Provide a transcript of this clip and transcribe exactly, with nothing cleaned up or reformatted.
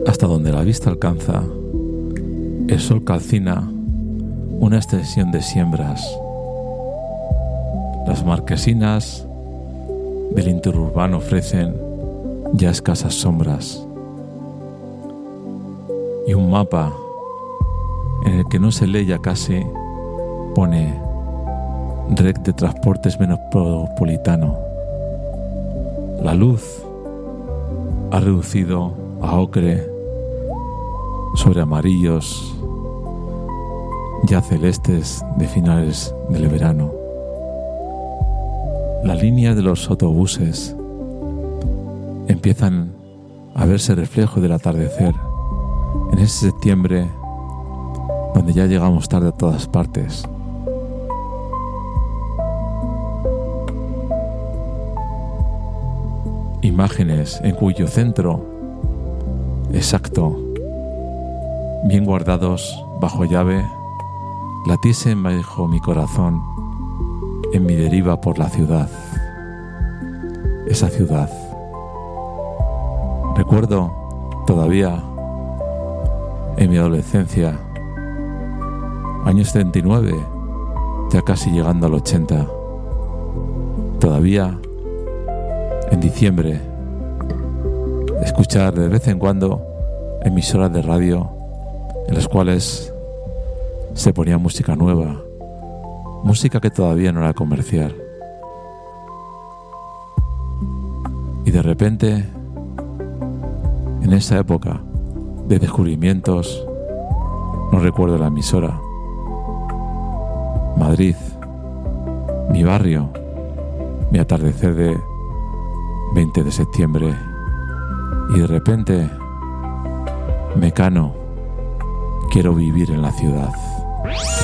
Hasta donde la vista alcanza, el sol calcina una extensión de siembras. Las marquesinas del interurbano ofrecen ya escasas sombras. Y un mapa en el que no se lee ya casi pone Red de Transportes Metropolitano. La luz ha reducido a ocre sobre amarillos ya celestes de finales del verano. Las líneas de los autobuses empiezan a verse reflejo del atardecer en ese septiembre donde ya llegamos tarde a todas partes. Imágenes en cuyo centro exacto, bien guardados bajo llave, latiesen bajo mi corazón en mi deriva por la ciudad. Esa ciudad. Recuerdo todavía en mi adolescencia, años setenta y nueve, ya casi llegando al ochenta, todavía en diciembre, escuchar de vez en cuando emisoras de radio en las cuales se ponía música nueva, música que todavía no era comercial. Y de repente, en esa época de descubrimientos, no recuerdo la emisora, Madrid, mi barrio, mi atardecer de veinte de septiembre, y de repente, Mecano, quiero vivir en la ciudad.